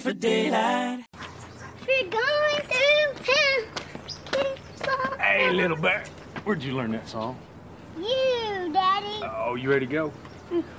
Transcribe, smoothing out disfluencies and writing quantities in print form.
for daylight. We're going through town. Hey, little bear. Where'd you learn that song? You, Daddy. Oh, you ready to go?